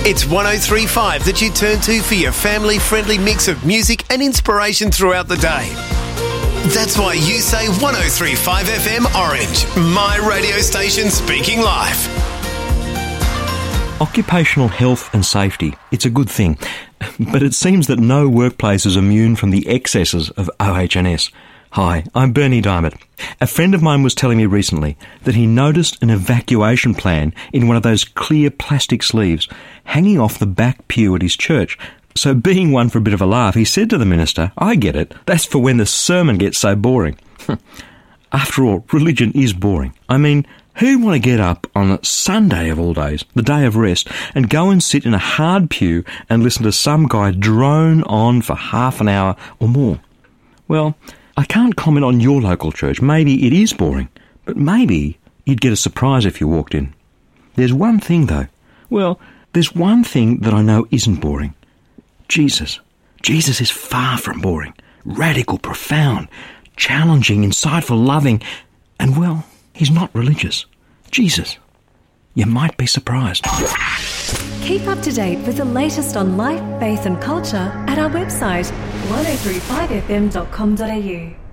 It's 103.5 that you turn to for your family-friendly mix of music and inspiration throughout the day. That's why you say 103.5 FM Orange, my radio station speaking live. Occupational health and safety, it's a good thing. But it seems that no workplace is immune from the excesses of OH&S. Hi, I'm Bernie Diamond. A friend of mine was telling me recently that he noticed an evacuation plan in one of those clear plastic sleeves hanging off the back pew at his church. So being one for a bit of a laugh, he said to the minister, "I get it, that's for when the sermon gets so boring." After all, religion is boring. I mean, who'd want to get up on a Sunday of all days, the day of rest, and go and sit in a hard pew and listen to some guy drone on for half an hour or more? Well, I can't comment on your local church. Maybe it is boring, but maybe you'd get a surprise if you walked in. There's one thing, though. Well, there's one thing that I know isn't boring. Jesus. Jesus is far from boring. Radical, profound, challenging, insightful, loving, and, well, he's not religious. Jesus. You might be surprised. Keep up to date with the latest on life, faith and culture at our website 1035fm.com.au.